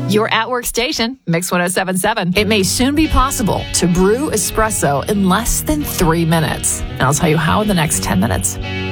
Your at-work station, Mix 1077. It may soon be possible to brew espresso in less than 3 minutes. And I'll tell you how in the next 10 minutes.